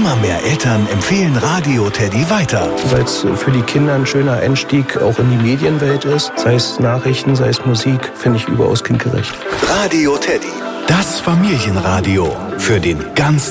Immer mehr Eltern empfehlen Radio Teddy weiter. Weil es für die Kinder ein schöner Einstieg auch in die Medienwelt ist. Sei es Nachrichten, sei es Musik, finde ich überaus kindgerecht. Radio Teddy, das Familienradio für den ganz